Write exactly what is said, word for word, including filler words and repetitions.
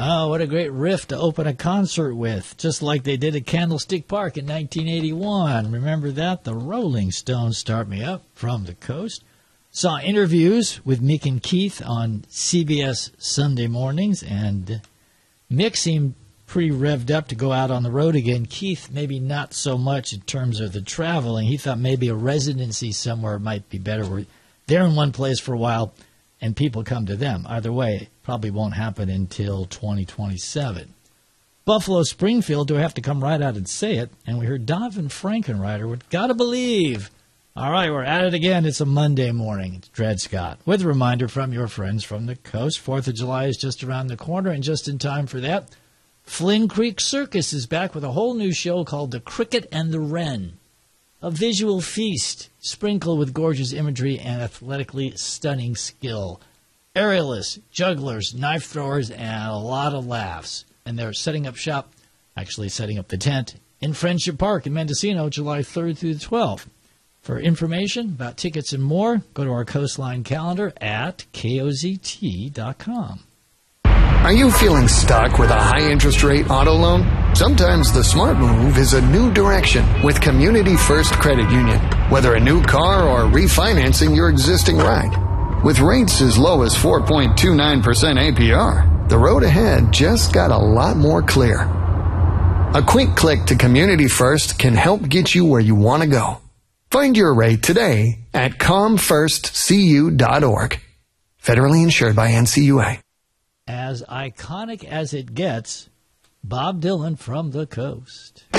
Oh, what a great riff to open a concert with, just like they did at Candlestick Park in nineteen eighty-one. Remember that? The Rolling Stones, Start Me Up, from the coast. Saw interviews with Mick and Keith on C B S Sunday mornings, and Mick seemed pretty revved up to go out on the road again. Keith, maybe not so much in terms of the traveling. He thought maybe a residency somewhere might be better. Where they're in one place for a while, and people come to them. Either way, probably won't happen until twenty twenty-seven. Buffalo Springfield, do I have to come right out and say it? And we heard Donovan Frankenreiter with Gotta Believe. All right, we're at it again. It's a Monday morning. It's Dred Scott with a reminder from your friends from the coast. Fourth of July is just around the corner, and just in time for that, Flynn Creek Circus is back with a whole new show called The Cricket and the Wren. A visual feast sprinkled with gorgeous imagery and athletically stunning skill. Aerialists, jugglers, knife throwers, and a lot of laughs. And they're setting up shop, actually setting up the tent, in Friendship Park in Mendocino, July third through the twelfth. For information about tickets and more, go to our Coastline calendar at K O Z T dot com. Are you feeling stuck with a high-interest rate auto loan? Sometimes the smart move is a new direction with Community First Credit Union. Whether a new car or refinancing your existing ride. With rates as low as four point two nine percent A P R, the road ahead just got a lot more clear. A quick click to Community First can help get you where you want to go. Find your rate today at com first c u dot org. Federally insured by N C U A. As iconic as it gets, Bob Dylan from the coast.